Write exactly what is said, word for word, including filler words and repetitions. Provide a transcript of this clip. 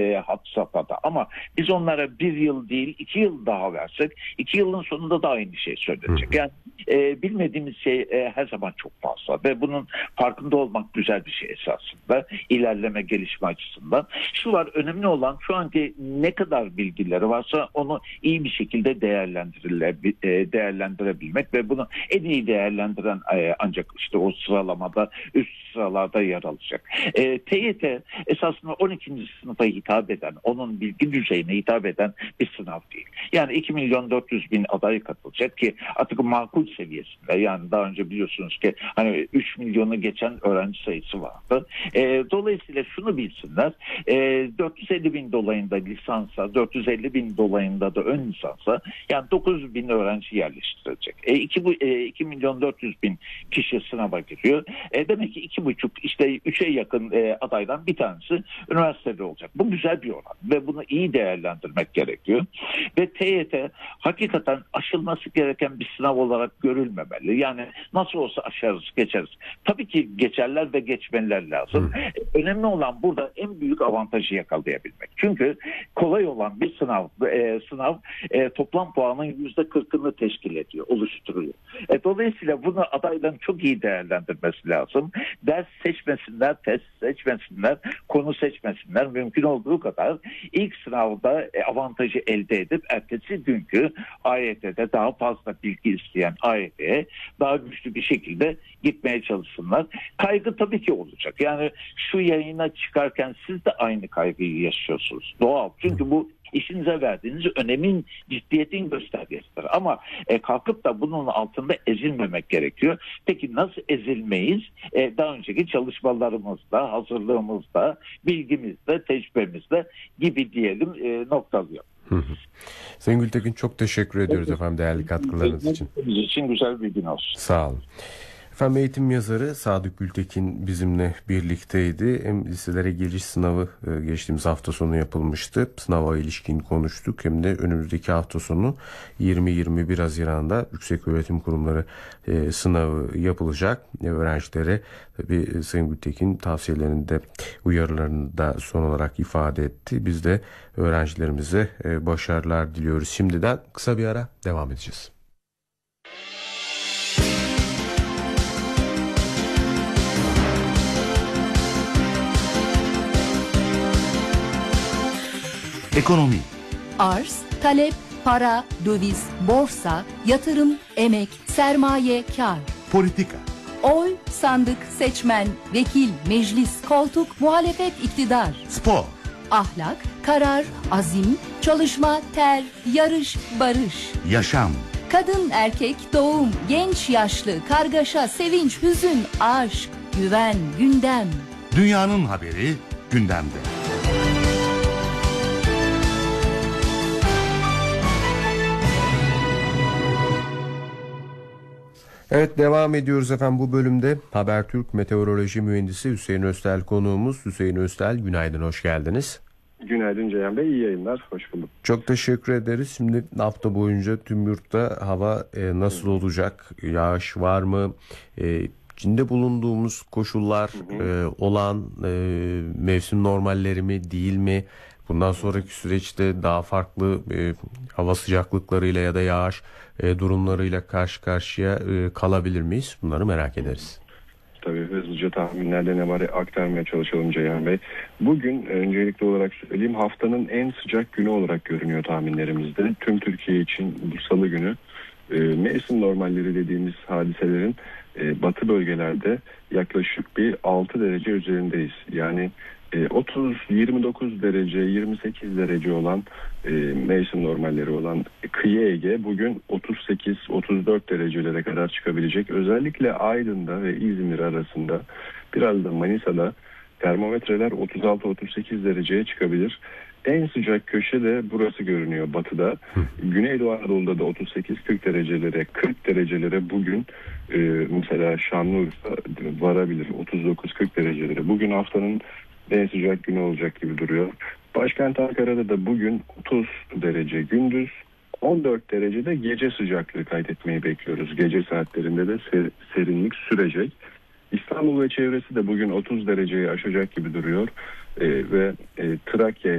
e, had safhada. Ama biz onlara bir yıl değil iki yıl daha versek iki yılın sonunda da aynı şey söyleyecek. Yani e, bilmediğimiz şey e, her zaman çok fazla ve bunun farkında olmak güzel bir şey esasında. İlerleme, gelişme açısından. Şu var, önemli olan şu anki ne kadar bilgileri varsa onu iyi bir şekilde değerlendirile, değerlendirebilmek ve bunu en iyi değerlendiren e, ancak işte o sıralamada üst sıralarda yer alacak. E, T Y T esasında on ikinci sınıfa hitap eden, onun bilgi düzeyine hitap eden bir sınav değil. Yani iki milyon dört yüz bin aday katılacak ki artık makul seviyesinde. Yani daha önce biliyorsunuz ki hani üç milyonu geçen öğrenci sayısı vardı. E, dolayısıyla şunu bilsinler, e, dört yüz elli bin dolayında lisansa, dört yüz elli bin dolayında da ön lisansa yani dokuz bin öğrenci yerleştirilecek. E, iki milyon dört yüz bin kişi sınava giriyor. E, demek ki iki buçuk işte üçe yakın e, adaydan bir tanesi üniversitede olacak. Bu güzel bir oran ve bunu iyi değerlendirmek gerekiyor. Ve T Y T hakikaten aşılması gereken bir sınav olarak görülmemeli. Yani nasıl olsa aşarız, geçeriz. Tabii ki geçerler ve geçmeliler lazım. Hı. Önemli olan burada en büyük avantajı yakalayabilmek. Çünkü kolay olan bir sınav, e, sınav e, toplam puanın yüzde kırkını teşkil ediyor, oluşturuyor. E, dolayısıyla bunu adayların çok iyi değerlendirmesi lazım. Ders seçmesinler, test seçmesinler, konu seçmesinler. Mümkün olduğu kadar ilk sınavda e, avantajı elde edip ertesi günkü A Y T'de daha fazla bilgi isteyen A Y T'ye daha güçlü bir şekilde gitmeye çalışsınlar. Kaygı tabii ki olacak. Yani şu yayına çıkarken siz de aynı kaygıyı yaşıyorsunuz. Doğal. Çünkü bu işinize verdiğiniz önemin, ciddiyetin göstergesidir. Ama e, kalkıp da bunun altında ezilmemek gerekiyor. Peki nasıl ezilmeyiz? E, daha önceki çalışmalarımızda, hazırlığımızda, bilgimizde, tecrübemizde gibi diyelim e, noktalıyor. Hı hı. Sayın Gültekin çok teşekkür ediyoruz evet. efendim değerli katkılarınız için. Bizim için güzel bir gün olsun. Sağ olun. Efendim eğitim yazarı Sadık Gültekin bizimle birlikteydi. Hem liselere giriş sınavı geçtiğimiz hafta sonu yapılmıştı. Sınava ilişkin konuştuk. Hem de önümüzdeki hafta sonu yirmi yirmi bir Haziran'da Yükseköğretim Kurumları sınavı yapılacak. Öğrencilere tabii Sayın Gültekin tavsiyelerini de uyarılarını da son olarak ifade etti. Biz de öğrencilerimize başarılar diliyoruz. Şimdiden kısa bir ara devam edeceğiz. Ekonomi. Arz, talep, para, döviz, borsa, yatırım, emek, sermaye, kar. Politika. Oy, sandık, seçmen, vekil, meclis, koltuk, muhalefet, iktidar. Spor. Ahlak, karar, azim, çalışma, ter, yarış, barış. Yaşam. Kadın, erkek, doğum, genç, yaşlı, kargaşa, sevinç, hüzün, aşk, güven, gündem. Dünyanın haberi gündemde. Evet devam ediyoruz efendim bu bölümde. Habertürk Meteoroloji Mühendisi Hüseyin Öztel konuğumuz. Hüseyin Öztel günaydın, hoş geldiniz. Günaydın Ceyhan Bey, iyi yayınlar, hoş bulduk. Çok teşekkür ederiz. Şimdi hafta boyunca tüm yurtta hava e, nasıl olacak? Yağış var mı? E, içinde bulunduğumuz koşullar hı hı. E, olan e, mevsim normalleri mi değil mi? Bundan sonraki süreçte daha farklı e, hava sıcaklıklarıyla ya da yağış e, durumlarıyla karşı karşıya e, kalabilir miyiz? Bunları merak ederiz. Tabii hızlıca tahminlerde ne var aktarmaya çalışalım Ceyhan Bey. Bugün öncelikli olarak söyleyeyim, haftanın en sıcak günü olarak görünüyor tahminlerimizde. Tüm Türkiye için bu salı günü e, mevsim normalleri dediğimiz hadiselerin e, batı bölgelerde yaklaşık bir altı derece üzerindeyiz. Yani otuz yirmi dokuz derece, yirmi sekiz derece olan e, mevsim normalleri olan kıyı Ege bugün otuz sekiz otuz dört derecelere kadar çıkabilecek. Özellikle Aydın'da ve İzmir arasında, biraz da Manisa'da termometreler otuz altı otuz sekiz dereceye çıkabilir. En sıcak köşe de burası görünüyor batıda. Güneydoğu Anadolu'da da otuz sekiz kırk derecelere, kırk derecelere bugün e, mesela Şanlıurfa varabilir, otuz dokuz kırk derecelere. Bugün haftanın en sıcak günü olacak gibi duruyor. Başkent Ankara'da da bugün otuz derece gündüz, on dört derecede gece sıcaklığı kaydetmeyi bekliyoruz. Gece saatlerinde de ser, serinlik sürecek. İstanbul ve çevresi de bugün otuz dereceyi aşacak gibi duruyor. Ee, ve e, Trakya